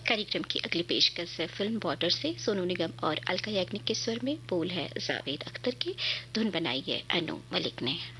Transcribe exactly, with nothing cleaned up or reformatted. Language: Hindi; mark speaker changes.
Speaker 1: कार्यक्रम की अगली पेशकश है फिल्म बॉर्डर से। सोनू निगम और अलका याग्निक के स्वर में, बोल है जावेद अख्तर की, धुन बनाई है अनु मलिक ने।